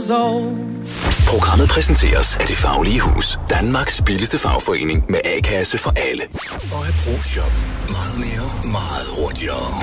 years old. Programmet præsenteres af Det Faglige Hus. Danmarks billigste fagforening med A-kasse for alle. Og Pro-Shop. Meget mere, meget hurtigere.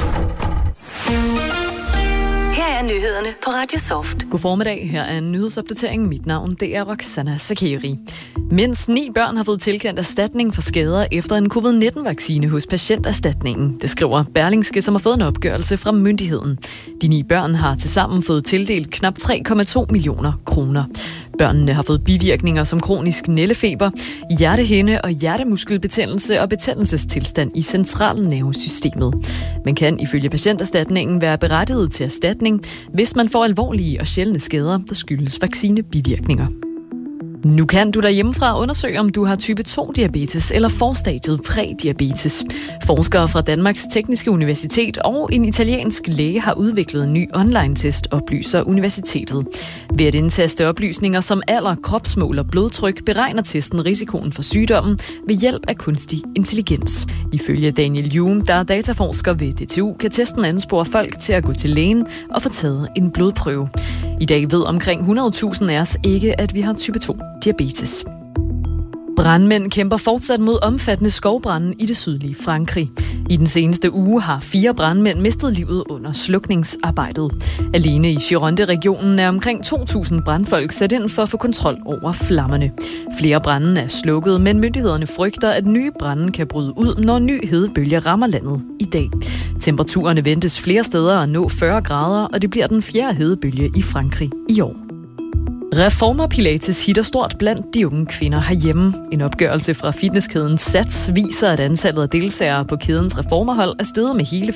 Her er nyhederne på Radio Soft. God formiddag, her er en nyhedsopdatering. Mit navn, det er Roxana Sakeri. Mindst 9 børn har fået tilkendt erstatning for skader efter en covid-19-vaccine hos Patienterstatningen. Det skriver Berlingske, som har fået en opgørelse fra myndigheden. De 9 børn har tilsammen fået tildelt knap 3,2 millioner kroner. Børnene har fået bivirkninger som kronisk nældefeber, hjertehinde og hjertemuskelbetændelse og betændelsestilstand i centralnervesystemet. Man kan ifølge Patienterstatningen være berettiget til erstatning, hvis man får alvorlige og sjældne skader, der skyldes vaccinebivirkninger. Nu kan du derhjemmefra undersøge, om du har type 2-diabetes eller forstadiet prædiabetes. Forskere fra Danmarks Tekniske Universitet og en italiensk læge har udviklet en ny online-test, oplyser universitetet. Ved at indtaste oplysninger som alder, kropsmål og blodtryk, beregner testen risikoen for sygdommen ved hjælp af kunstig intelligens. Ifølge Daniel June, der er dataforsker ved DTU, kan testen anspore folk til at gå til lægen og få taget en blodprøve. I dag ved omkring 100.000 af os ikke, at vi har type 2-diabetes. Brandmænd kæmper fortsat mod omfattende skovbrande i det sydlige Frankrig. I den seneste uge har 4 brandmænd mistet livet under slukningsarbejdet. Alene i Gironde-regionen er omkring 2.000 brandfolk sat ind for at få kontrol over flammerne. Flere brande er slukket, men myndighederne frygter, at nye brande kan bryde ud, når ny hedebølge rammer landet i dag. Temperaturerne ventes flere steder at nå 40 grader, og det bliver den 4. hedebølge i Frankrig i år. Reformer Pilates hitter stort blandt de unge kvinder herhjemme. En opgørelse fra fitnesskæden Sats viser, at antallet af deltagere på kædens reformerhold er steget med hele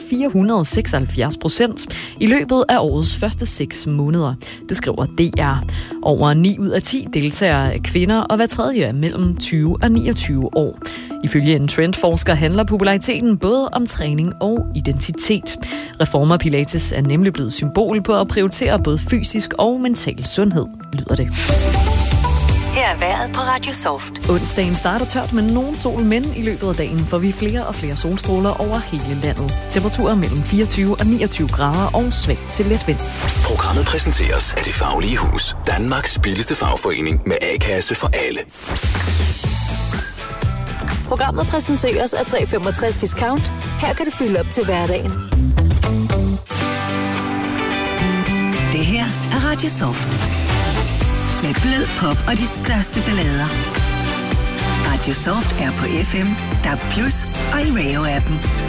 476% i løbet af årets første 6 måneder. Det skriver DR. Over 9 ud af 10 deltagere er kvinder, og hver tredje er mellem 20 og 29 år. Ifølge en trendforsker handler populariteten både om træning og identitet. Reformer Pilates er nemlig blevet symbol på at prioritere både fysisk og mental sundhed, lyder det. Her er vejret på Radio Soft. Onsdagen starter tørt med nogen sol, men i løbet af dagen får vi flere og flere solstråler over hele landet. Temperaturer mellem 24 og 29 grader og svag til let vind. Programmet præsenteres af Det Faglige Hus. Danmarks billigste fagforening med A-kasse for alle. Programmet præsenteres af 365 Discount. Her kan du fylde op til hverdagen. Det her er Radio Soft. Med blød pop og de største ballader. Radio Soft er på FM, DAB+ og i Radio-appen.